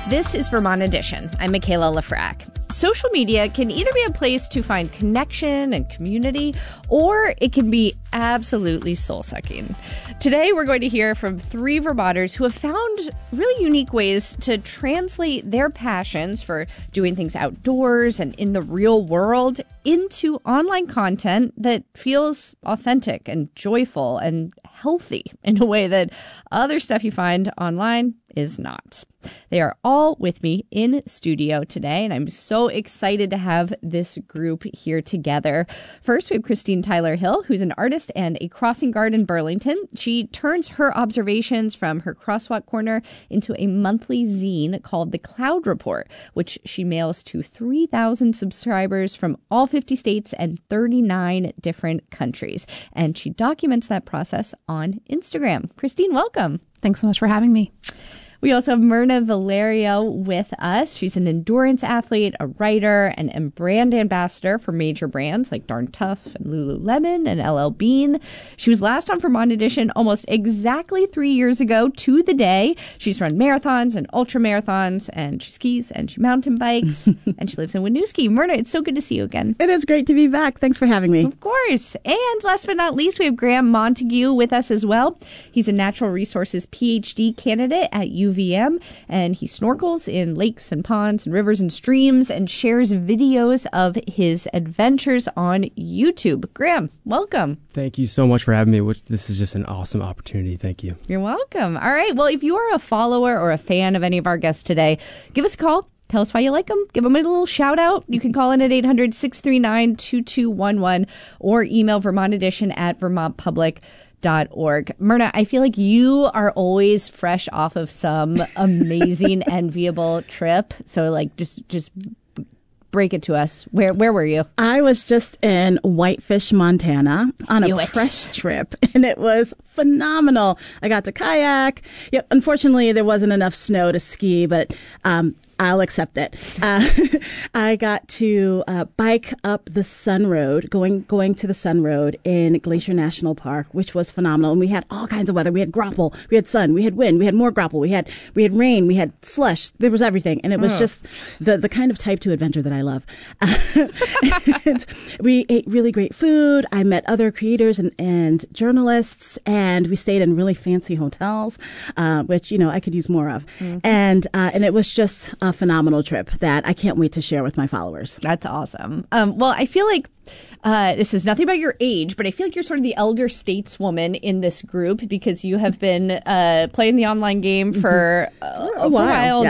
This is Vermont Edition. I'm Michaela Lafrac. Social media can either be a place to find connection and community, or it can be absolutely soul-sucking. Today, we're going to hear from 3 Vermonters who have found really unique ways to translate their passions for doing things outdoors and in the real world into online content that feels authentic and joyful and healthy in a way that other stuff you find online is not. They are all with me in studio today, and I'm so excited to have this group here together. First, we have Christine Tyler Hill, who's an artist and a crossing guard in Burlington. She turns her observations from her crosswalk corner into a monthly zine called The Cloud Report, which she mails to 3,000 subscribers from all 50 states and 39 different countries. And she documents that process on Instagram. Christine, welcome. Thanks so much for having me. We also have Myrna Valerio with us. She's an endurance athlete, a writer, and brand ambassador for major brands like Darn Tough and Lululemon and LL Bean. She was last on Vermont Edition almost exactly 3 years ago to the day. She's run marathons and ultra marathons, and she skis and she mountain bikes, and she lives in Winooski. Myrna, it's so good to see you again. It is great to be back. Thanks for having me. Of course. And last but not least, we have Graham Montague with us as well. He's a natural resources PhD candidate at UVM, and he snorkels in lakes and ponds and rivers and streams and shares videos of his adventures on YouTube. Graham, welcome. Thank you so much for having me. This is just an awesome opportunity. Thank you. You're welcome. All right. Well, if you are a follower or a fan of any of our guests today, give us a call. Tell us why you like them. Give them a little shout out. You can call in at 800-639-2211 or email vermontedition@vermontpublic.org. Myrna, I feel like you are always fresh off of some amazing, enviable trip. So just break it to us. Where were you? I was just in Whitefish, Montana on a press trip, and it was phenomenal. I got to kayak. Yep, unfortunately, there wasn't enough snow to ski, but I'll accept it. I got to bike up the Sun Road, going to the Sun Road in Glacier National Park, which was phenomenal. And we had all kinds of weather. We had grapple, we had sun, we had wind, we had more grapple, we had rain, we had slush. There was everything, and it was just the kind of type 2 adventure that I love. And we ate really great food. I met other creators and journalists, and we stayed in really fancy hotels, which I could use more of. Mm-hmm. And it was just a phenomenal trip that I can't wait to share with my followers. That's awesome. Well, I feel like this is nothing about your age, but I feel like you're sort of the elder stateswoman in this group because you have been playing the online game for a while